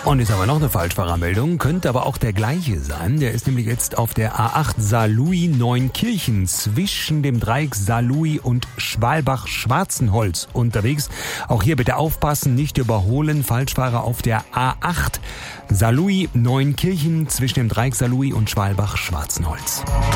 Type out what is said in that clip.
Und ist aber noch eine Falschfahrermeldung, könnte aber auch der gleiche sein. Der ist nämlich jetzt auf der A8 Saarlouis-Neunkirchen zwischen dem Dreieck Saarlouis und Schwalbach-Schwarzenholz unterwegs. Auch hier bitte aufpassen, nicht überholen. Falschfahrer auf der A8 Saarlouis-Neunkirchen zwischen dem Dreieck Saarlouis und Schwalbach-Schwarzenholz.